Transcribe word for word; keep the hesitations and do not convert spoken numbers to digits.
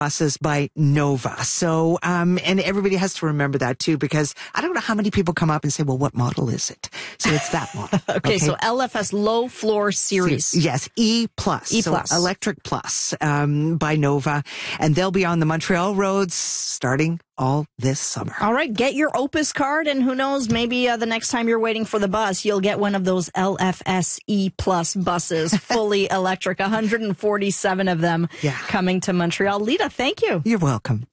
buses by Nova. So, um, and everybody has to remember that too, because I don't know how many people come up and say, well, what model is it? So it's that model. okay, okay, so L F S Low Floor Series. Yes, E Plus. E so Plus. Electric Plus, um, by Nova. And they'll be on the Montreal roads starting all this summer. All right, get your Opus card, and who knows, maybe uh, the next time you're waiting for the bus, you'll get one of those L F S E Plus buses, fully electric, one hundred forty-seven of them yeah. coming to Montreal. Lita, thank you. You're welcome.